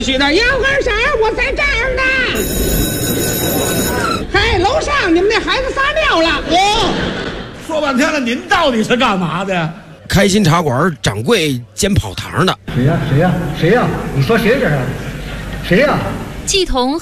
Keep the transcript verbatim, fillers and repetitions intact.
许的杨二婶，我在这儿呢。嗨，楼上你们那孩子撒尿了。 哦，说半天了，您到底是干嘛的？ 开心茶馆掌柜兼跑堂的。 谁呀？谁呀？谁呀？你说谁这是？谁呀？ 季彤